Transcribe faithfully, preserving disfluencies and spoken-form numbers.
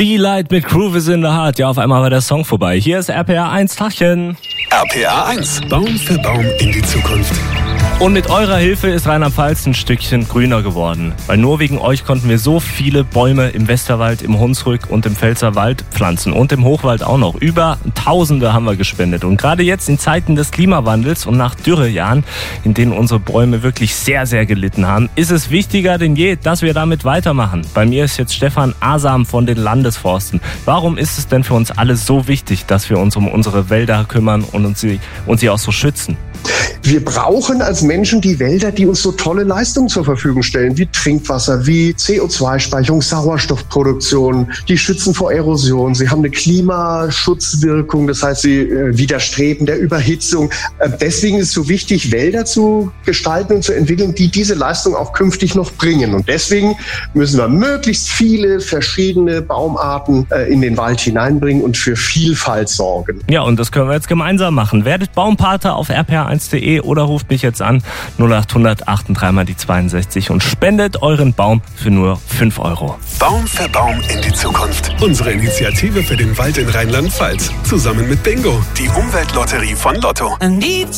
Feelight mit Groove is in the Heart. Ja, auf einmal war der Song vorbei. Hier ist R P R eins, Tachchen. R P R eins, Baum für Baum in die Zukunft. Und mit eurer Hilfe ist Rheinland-Pfalz ein Stückchen grüner geworden. Weil nur wegen euch konnten wir so viele Bäume im Westerwald, im Hunsrück und im Pfälzerwald pflanzen. Und im Hochwald auch noch. Über Tausende haben wir gespendet. Und gerade jetzt in Zeiten des Klimawandels und nach Dürrejahren, in denen unsere Bäume wirklich sehr, sehr gelitten haben, ist es wichtiger denn je, dass wir damit weitermachen. Bei mir ist jetzt Stefan Asam von den Landesforsten. Warum ist es denn für uns alle so wichtig, dass wir uns um unsere Wälder kümmern und uns sie, und sie auch so schützen? Wir brauchen als Menschen die Wälder, die uns so tolle Leistungen zur Verfügung stellen, wie Trinkwasser, wie C O zwei Speicherung, Sauerstoffproduktion. Die schützen vor Erosion. Sie haben eine Klimaschutzwirkung, das heißt, sie äh, widerstreben der Überhitzung. Äh, deswegen ist es so wichtig, Wälder zu gestalten und zu entwickeln, die diese Leistung auch künftig noch bringen. Und deswegen müssen wir möglichst viele verschiedene Baumarten äh, in den Wald hineinbringen und für Vielfalt sorgen. Ja, und das können wir jetzt gemeinsam machen. Werdet Baumpate auf r p r eins punkt d e oder ruft mich jetzt an null acht hundert achtunddreißig mal die zweiundsechzig und spendet euren Baum für nur fünf Euro. Baum für Baum in die Zukunft. Unsere Initiative für den Wald in Rheinland-Pfalz. Zusammen mit Bingo, die Umweltlotterie von Lotto.